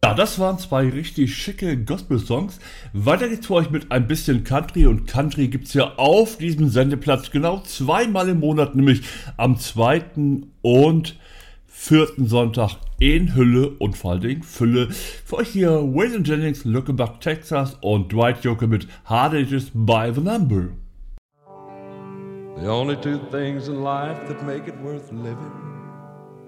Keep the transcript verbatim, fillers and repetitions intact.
Ja, das waren zwei richtig schicke Gospel-Songs. Weiter geht's für euch mit ein bisschen Country. Und Country gibt's ja auf diesem Sendeplatz genau zweimal im Monat, nämlich am zweiten und vierten Sonntag in Hülle und vor allen Dingen Fülle. Für euch hier Waylon Jennings, Luckenbach, Texas und Dwight Yoakam mit Hard Ages by the Number. The only two things in life that make it worth living